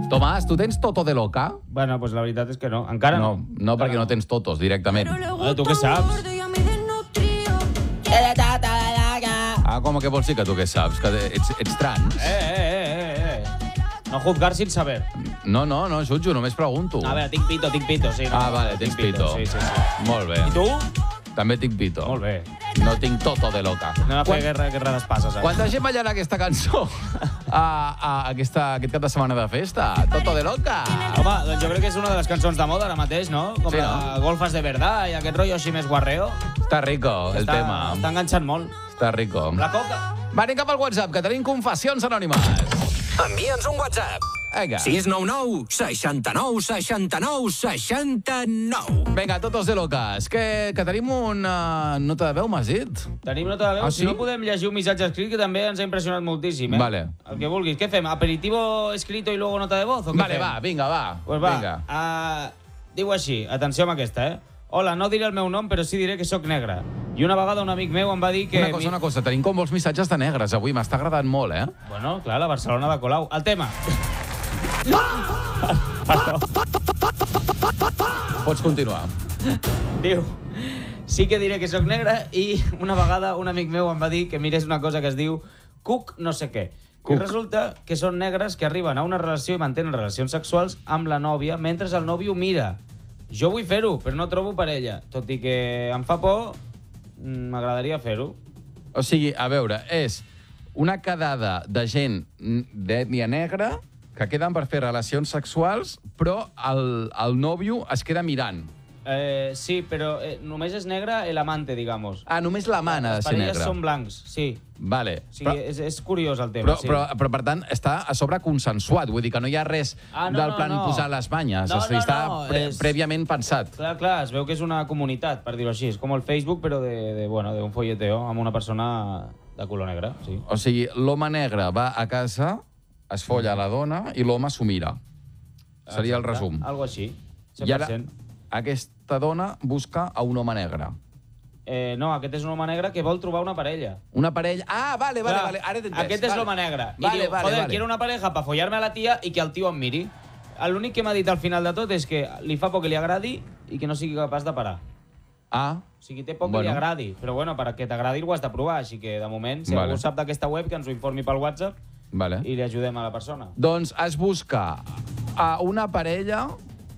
Tomàs, tu tens toto de loca? Bueno, pues la veritat és que no. Encara no. No, perquè no tens totos directament. Tu què saps? Com que vols dir que tu què saps? Que ets trans? No juzgar sin saber. No, jutjo, només pregunto. A veure, tinc pito, sí. No, vale, tens pito. Sí. Molt bé. I tu? També tinc pito. Molt bé. No tinc toto de loca. Anem a fer guerra d'espases. Quanta gent ballarà aquesta cançó aquest cap de setmana de festa? Toto de loca. Home, doncs jo crec que és una de les cançons de moda ara mateix, no? Com sí, la Golfas de verdad i aquest rotllo així més guarreo. Està rico, el tema. Està enganxant molt. Està rico. La coca. Va, anem cap al WhatsApp, que tenim confessions anònimes. Envia'ns un WhatsApp. Vinga. 699 69 69 69. Vinga, totos de locas. Que tenim una nota de veu, m'has dit? Tenim nota de veu. Sí? Si no podem llegir un missatge escrit, que també ens ha impressionat moltíssim. Vale. El que vulguis. Què fem? ¿Aperitivo escrito y luego nota de voz? O què Vale, fem? va, vinga, va. Pues va. Vinga. Diu així, atenció amb aquesta, Hola, no diré el meu nom, però sí diré que sóc negre. I una vegada un amic meu em va dir que... Una cosa, tenim com molts missatges de negres avui, m'està agradant molt, Bueno, clar, la Barcelona de Colau. El tema. Pots continuar. Diu, sí que diré que sóc negre i una vegada un amic meu em va dir que mirés una cosa que es diu cuc no sé què. I resulta que són negres que arriben a una relació i mantenen relacions sexuals amb la nòvia mentre el nòvio mira. Jo vull fer-ho, però no trobo parella. Tot i que em fa por, m'agradaria fer-ho. O sigui, a veure, és una quedada de gent d'ètnia negra que queden per fer relacions sexuals, però el nòvio es queda mirant. Sí, però només és negre l'amante, digamos. Només l'amant ha de ser negra. Les parelles són blancs, sí. Vale. Sí, és curiós el tema, sí. Però, per tant, està a sobre consensuat. Vull dir que no hi ha res del plan posar les banyes. Està prèviament pensat. Clar, es veu que és una comunitat, per dir-ho així. És com el Facebook, però d'un folleteo amb una persona de color negre, sí. O sigui, l'home negre va a casa, es folla la dona i l'home s'ho mira. Seria el resum. Algo així, 100%. I ara, aquesta dona busca a un home negre. No, aquest és un home negre que vol trobar una parella. Una parella... Vale. Ara t'he entès. Aquest és l'home negre. I diu, joder, quiero una pareja para follarme a la tia i que el tio em miri. L'únic que m'ha dit al final de tot és que li fa por que li agradi i que no sigui capaç de parar. O sigui, té por que li agradi. Però bueno, perquè t'agradi ho has de provar. Així que, de moment, si algú sap d'aquesta web, que ens ho informi pel WhatsApp i li ajudem a la persona. Doncs es busca a una parella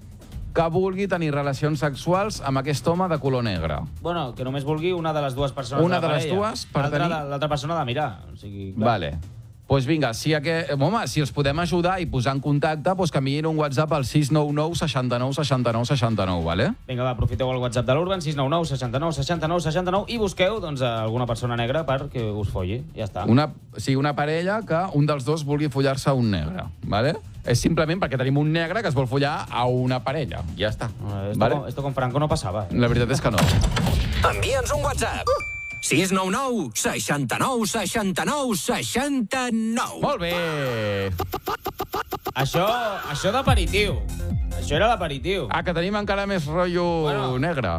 que vulgui tenir relacions sexuals amb aquest home de color negre. Bueno, que només vulgui una de les dues persones de la parella. Una de les dues per tenir... L'altra persona ha de mirar. O sigui, vale. Doncs vinga, si els podem ajudar i posar en contacte, doncs que enviïn un WhatsApp al 699 69 69 69, vale? Vinga, va, aprofiteu el WhatsApp de l'Urban, 699 69 69 69, i busqueu alguna persona negra perquè us folli. Ja està. Una parella que un dels dos vulgui follar-se a un negre, vale? És simplement perquè tenim un negre que es vol follar a una parella. Ja està. Esto con Franco no passava. La veritat és que no. Envia'ns un WhatsApp. 699 69 69 69. Molt bé. Això d'aperitiu. Això era l'aperitiu. Que tenim encara més rotllo negre.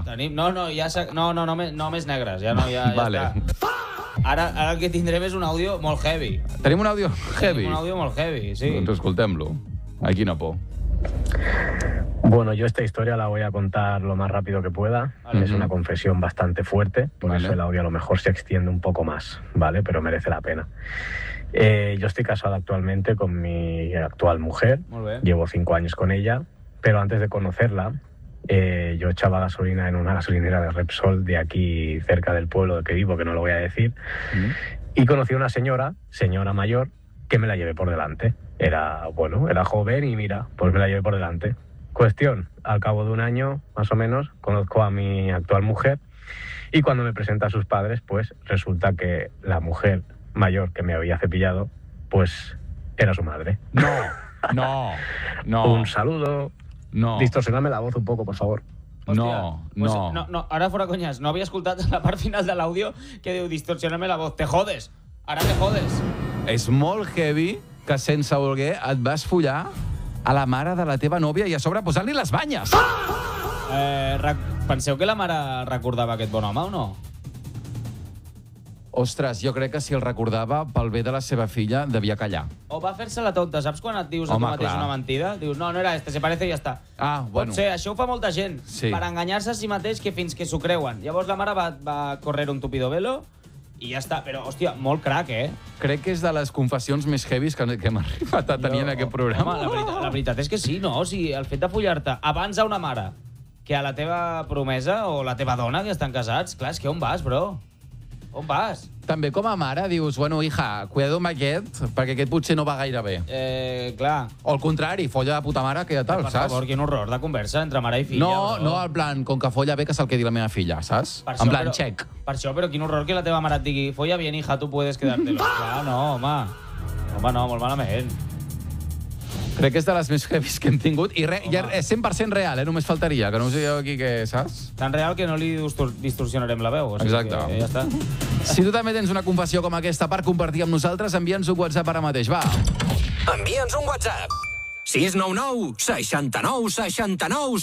No més negres. Ja vale. Està. Ara el que tindrem és un àudio molt heavy. Tenim un àudio heavy? Un àudio molt heavy, sí. Doncs escoltem-lo. Aquí no por. Bueno, yo esta historia la voy a contar lo más rápido que pueda. Es una confesión bastante fuerte, por eso el audio a lo mejor se extiende un poco más, ¿vale? Pero merece la pena. Yo estoy casado actualmente con mi actual mujer. Llevo 5 años con ella, pero antes de conocerla, yo echaba gasolina en una gasolinera de Repsol de aquí cerca del pueblo de que vivo, que no lo voy a decir, y conocí a una señora mayor, que me la llevé por delante. Era joven y mira, pues me la llevé por delante. Cuestión, al cabo de un año, más o menos, conozco a mi actual mujer y cuando me presenta a sus padres, pues resulta que la mujer mayor que me había cepillado, pues era su madre. No. Un saludo. No. Distorsionadme la voz un poco, por favor. No. Ara fora conyes, no havia escoltat la part final de l'àudio que diu distorsionarme la voz. Te jodes, ara te jodes. És molt heavy que sense voler et vas follar a la mare de la teva nòvia i a sobre posant-li les banyes. Penseu que la mare recordava aquest bon home o no? Ostres, jo crec que si el recordava, pel bé de la seva filla, devia callar. O va fer-se la tonta. Saps quan et dius a tu mateix una mentida? Dius, no era este, se parece i ja està. Bueno. Pot ser, això ho fa molta gent. Sí. Per enganyar-se a si mateix que fins que s'ho creuen. Llavors la mare va córrer un tupido velo i ja està. Però, hòstia, molt crac, Crec que és de les confessions més heavies que hem arribat a tenir en aquest programa. Home, la veritat és que sí, no? O sigui, el fet de follar-te abans a una mare que a la teva promesa o la teva dona que estan casats, clar, és que on vas, bro? On vas? També com a mare dius, bueno, hija, cuidado amb aquest, perquè aquest potser no va gaire bé. Clar. O al contrari, folla de puta mare, que ja tal, Per saps? favor, quin horror de conversa entre mare i filla. No, al plan, com que folla bé, que se'l quedi la meva filla, saps? En plan, check. Per això, però quin horror que la teva mare et digui folla bien, hija, tu puedes quedártelo. Clar, no, home. Home, no, molt malament. Crec que és de les més heavies que hem tingut. I ja és 100% real, només faltaria, que no sé jo aquí què, saps? Tan real que no li distorsionarem la veu. O sigui Exacte. Que ja està. Si tu també tens una confessió com aquesta per compartir amb nosaltres, envia'ns un WhatsApp ara mateix, va. Envia'ns un WhatsApp. 699 69 69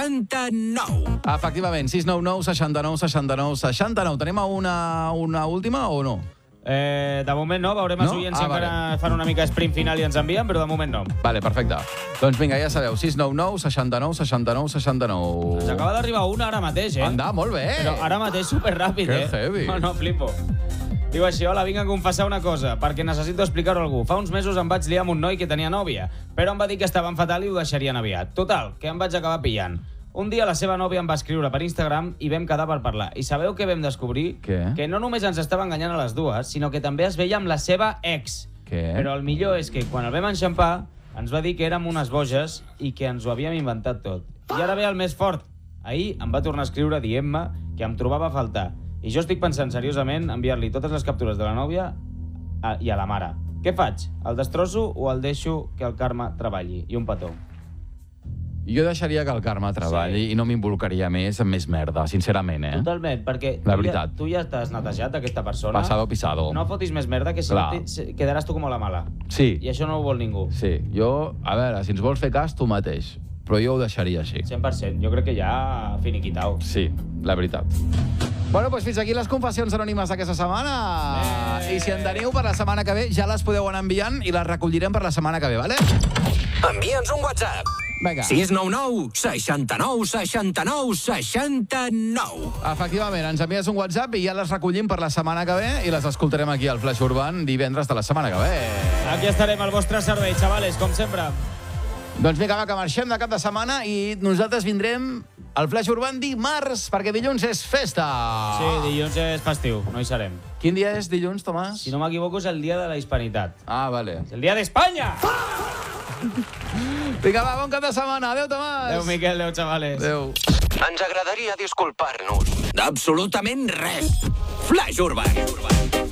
69. Efectivament, 699 69 69 69. Tenim una última o no? De moment no, veurem els oients si encara fan una mica sprint final i ens envien, però de moment no. Vale, perfecte. Doncs vinga, ja sabeu, 699 69 69 69. Ens acaba d'arribar una ara mateix, Anda, molt bé. Però ara mateix superràpid, Que heavy. No, flipo. Diu així, hola, vinc a confessar una cosa, perquè necessito explicar-ho a algú. Fa uns mesos em vaig liar amb un noi que tenia nòvia, però em va dir que estaven fatal i ho deixarien aviat. Total, que em vaig acabar pillant. Un dia la seva nòvia em va escriure per Instagram i vam quedar per parlar. I sabeu què vam descobrir? Què? Que no només ens estava enganyant a les dues, sinó que també es veia amb la seva ex. Què? Però el millor és que quan el vam enxampar ens va dir que érem unes boges i que ens ho havíem inventat tot. I ara ve el més fort. Ahir em va tornar a escriure dient-me que em trobava a faltar. I jo estic pensant seriosament enviar-li totes les captures de la nòvia i a la mare. Què faig? El destrosso o el deixo que el karma treballi? I un petó. Jo deixaria que el karma treballi i no m'involucraria més en més merda, sincerament, Totalment, perquè tu ja t'has netejat aquesta persona. Pasado pisado. No fotis més merda, que si no quedaràs tu com a la mala. Sí. I això no ho vol ningú. Sí, jo, a veure, si ens vols fer cas, tu mateix. Però jo ho deixaria així. 100%. Jo crec que ja finiquitau. Sí, la veritat. Bueno, doncs fins aquí les confessions anònimes d'aquesta setmana. I si en teniu per la setmana que ve, ja les podeu anar enviant i les recollirem per la setmana que ve, vale? Envia'ns un WhatsApp. Vinga. 699 69 69 69. Efectivament, ens envies un WhatsApp i ja les recollim per la setmana que ve i les escoltarem aquí al Flash Urban divendres de la setmana que ve. Aquí estarem al vostre servei, xavales, com sempre. Doncs vinga, va, que marxem de cap de setmana i nosaltres vindrem al Flash Urban dimarts, perquè dilluns és festa. Sí, dilluns és festiu, no hi serem. Quin dia és dilluns, Tomàs? Si no m'equivoco, és el dia de la hispanitat. Ah, vale. És el dia d'Espanya! Vinga, va, bon cap de setmana. Adéu, Tomàs. Adéu, Miquel, adéu, xavales. Adéu. Ens agradaria disculpar-nos d'absolutament res. Flash Urban.